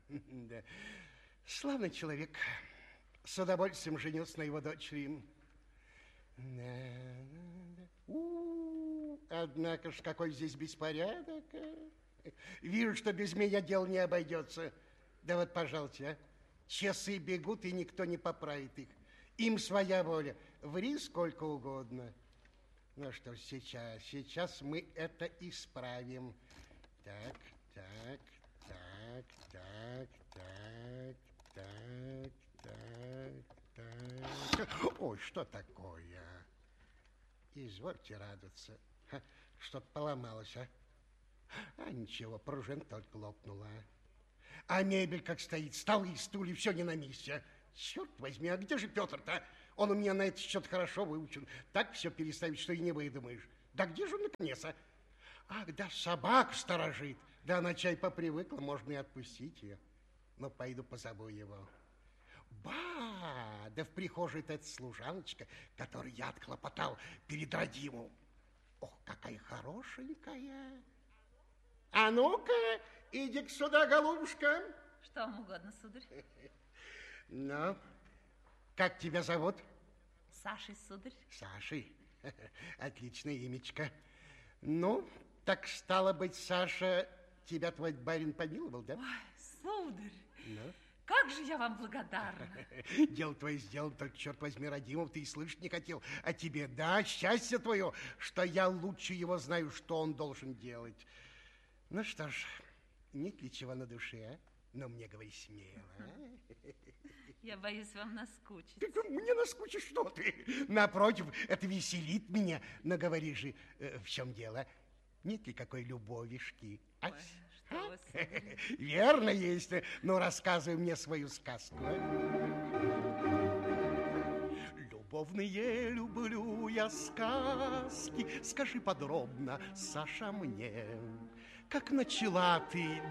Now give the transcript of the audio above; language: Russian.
Да. Славный человек. С удовольствием женился на его дочери. Однако ж, какой здесь беспорядок. Вижу, что без меня дело не обойдется. Да вот, пожалуйте, часы бегут, и никто не поправит их. Им своя воля. Ври сколько угодно. Ну что ж, сейчас мы это исправим. Так. Ой, что такое? Извольте радоваться. Что-то поломалось, а? А ничего, пружина только лопнула. А мебель как стоит, столы, стулья, все не на месте. Черт возьми, а где же Петр-то? Он у меня на это счет хорошо выучен. Так все переставить, что и не выдумаешь. Да где же он наконец, а? Ах, да собака сторожит. Да она чай попривыкла, можно и отпустить ее. Но пойду позову его. Ба, да в прихожей-то эта служаночка, которую я отхлопотал перед родимым. Ох, какая хорошенькая. А ну-ка, иди сюда, голубушка. Что вам угодно, сударь? Ну, как тебя зовут? Сашей, сударь. Сашей? Отличное имечко. Ну, так стало быть, Саша, тебя твой барин помиловал, да? Ой, сударь, Ну? как же я вам благодарна. Дело твое сделано, только, черт возьми, родимого ты и слышать не хотел. А тебе, да, счастье твое, что я лучше его знаю, что он должен делать. Ну что ж, нет ли чего на душе, а? Но мне говори смело, а? Я боюсь вам наскучить. Мне наскучить, что ты? Напротив, это веселит меня. Но говори же, в чем дело? Нет ли какой любовишки? Ой, что вы, сударь. Верно есть. Ну, рассказывай мне свою сказку. Любовные люблю я сказки. Скажи подробно, Саша, мне, как начала ты